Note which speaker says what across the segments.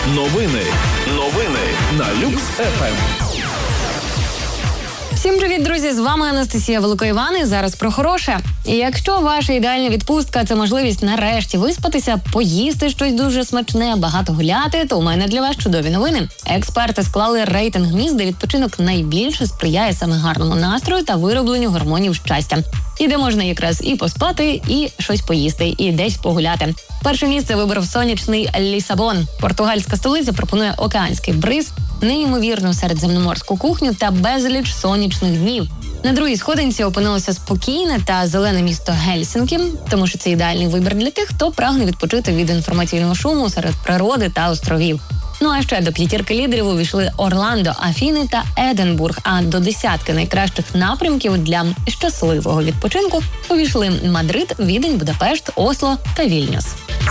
Speaker 1: Новини на Люкс ФМ.
Speaker 2: Всім привіт, друзі! З вами Анастасія Великоїван і зараз про хороше. І якщо ваша ідеальна відпустка – це можливість нарешті виспатися, поїсти щось дуже смачне, багато гуляти, то у мене для вас чудові новини. Експерти склали рейтинг місць, де відпочинок найбільше сприяє саме гарному настрою та виробленню гормонів щастя. І де можна якраз і поспати, і щось поїсти, і десь погуляти. Перше місце вибрав сонячний Лісабон. Португальська столиця пропонує океанський бриз, неймовірну середземноморську кухню та безліч сонячних днів. На другій сходинці опинилося спокійне та зелене місто Гельсінкі, тому що це ідеальний вибір для тих, хто прагне відпочити від інформаційного шуму серед природи та островів. Ну а ще до п'ятірки лідерів увійшли Орландо, Афіни та Единбург, а до десятки найкращих напрямків для щасливого відпочинку увійшли Мадрид, Відень, Будапешт, Осло та Вільнюс.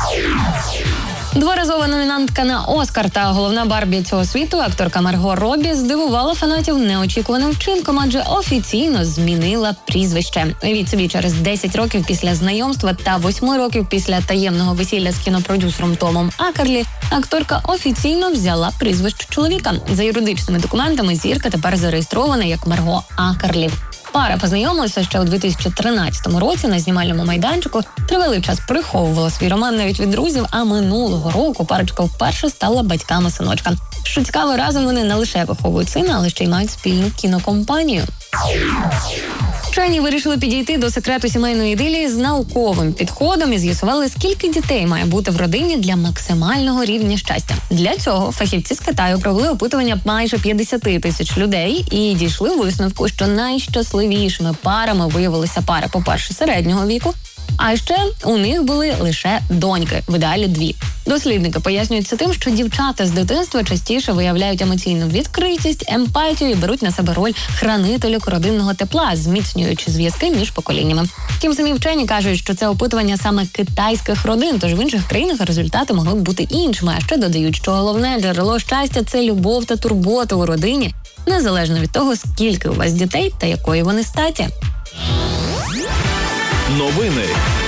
Speaker 2: Дворазова номінантка на Оскар та головна Барбі цього світу, акторка Марго Робі, здивувала фанатів неочікуваним вчинком, адже офіційно змінила прізвище. Уявіть собі, через 10 років після знайомства та 8 років після таємного весілля з кінопродюсером Томом Акерлі, акторка офіційно взяла прізвище чоловіка. За юридичними документами зірка тепер зареєстрована як Марго Акерлі. Пара познайомилася ще у 2013 році на знімальному майданчику. Тривалий час приховувала свій роман навіть від друзів, а минулого року парочка вперше стала батьками синочка. Що цікаво, разом вони не лише виховують сина, але ще й мають спільну кінокомпанію. Вчені вирішили підійти до секрету сімейної ідилії з науковим підходом і з'ясували, скільки дітей має бути в родині для максимального рівня щастя. Для цього фахівці з Китаю провели опитування майже 50 тисяч людей і дійшли висновку, що найщасливішими парами виявилися пари, по-перше, середнього віку, а ще у них були лише доньки, в ідеалі 2. Дослідники пояснюють це тим, що дівчата з дитинства частіше виявляють емоційну відкритість, емпатію і беруть на себе роль хранительок родинного тепла, зміцнюючи зв'язки між поколіннями. Втім, самі вчені кажуть, що це опитування саме китайських родин, тож в інших країнах результати могли б бути іншими, а ще додають, що головне джерело щастя – це любов та турбота у родині, незалежно від того, скільки у вас дітей та якої вони статі.
Speaker 1: Новини